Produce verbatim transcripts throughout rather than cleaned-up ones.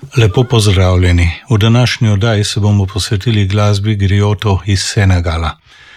Lepo pozdravljeni. V današnji oddaji se bomo posvetili glasbi griotov iz Senegala.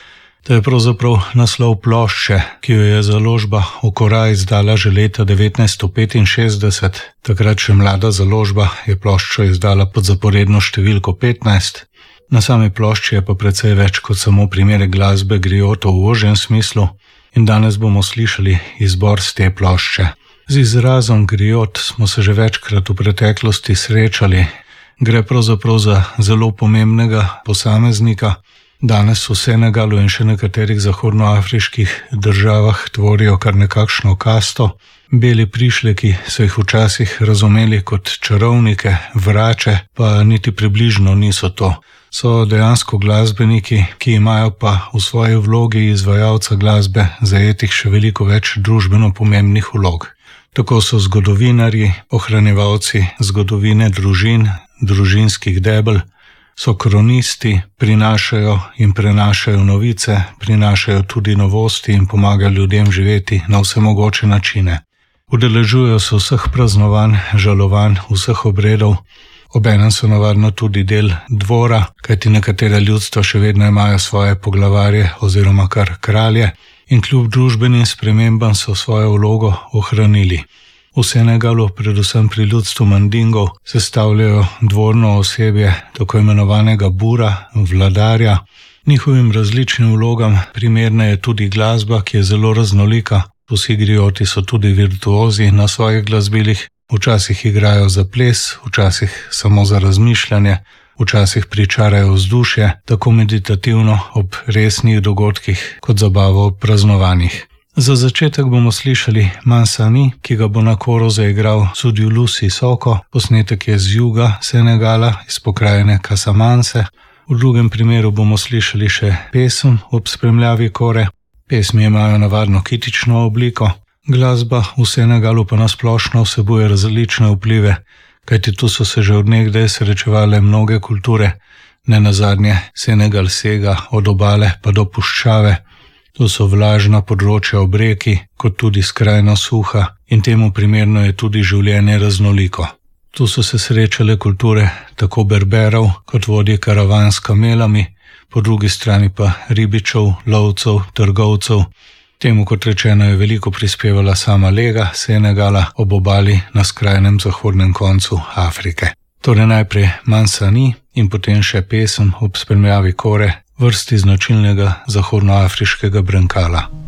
To je pravzaprav naslov plošče, ki jo je založba Okora izdala že leta devetnajststo petinšestdeset. Takrat še mlada založba je ploščo izdala pod zaporedno številko petnajst. Na sami plošči je pa precej več kot samo primere glasbe griotov v ožjem smislu in danes bomo slišali izbor z te plošče. Z izrazom griot smo se že večkrat v preteklosti srečali. Gre pravzaprav za zelo pomembnega posameznika. Danes v Senegalu in še nekaterih zahodnoafriških državah tvorijo kar nekakšno kasto. Beli prišleki so jih včasih razumeli kot čarovnike, vrače, pa niti približno niso to. So dejansko glasbeniki, ki imajo pa v svoji vlogi izvajalca glasbe zajetih še veliko več družbeno pomembnih vlog. Tako so zgodovinarji, ohranjevalci zgodovine družin, družinskih debel, so kronisti, prinašajo in prenašajo novice, prinašajo tudi novosti in pomagajo ljudem živeti na vse mogoče načine. Udeležujejo se vseh praznovanj, žalovanj, vseh obredov, obenem so navadno tudi del dvora, kajti nekatera ljudstva še vedno imajo svoje poglavarje oziroma kar kralje in kljub družbenim spremembam so svojo vlogo ohranili. V Senegalu, predvsem pri ljudstvu Mandingov, sestavljajo dvorno osebje tako imenovanega bura, vladarja. Njihovim različnim vlogam primerna je tudi glasba, ki je zelo raznolika. Vsi grioti so tudi virtuozi na svojih glasbilih. Včasih igrajo za ples, včasih samo za razmišljanje, včasih pričarajo vzdušje, tako meditativno ob resnih dogodkih kot zabavo ob praznovanjih. Za začetek bomo slišali Mansani, ki ga bo na koro zaigral Sudiulu Sissoko. Posnetek je z juga Senegala, iz pokrajine Casamance. V drugem primeru bomo slišali še pesem ob spremljavi kore. Pesmi imajo navadno kitično obliko. Glasba v Senegalu pa nasplošno vsebuje različne vplive, kajti tu so se že od nekdaj srečevale mnoge kulture. Nenazadnje Senegal sega od obale pa do puščave. Tu so vlažna področja ob reki, kot tudi skrajno suha in temu primerno je tudi življenje raznoliko. Tu so se srečale kulture tako berberov kot vodje karavan s kamelami, po drugi strani pa ribičev, lovcev, trgovcev. Temu, kot rečeno, je veliko prispevala sama lega Senegala ob obali na skrajnem zahodnem koncu Afrike. Torej najprej Mansani in potem še pesem ob spremljavi kore, vrsti značilnega zahodnoafriškega brenkala.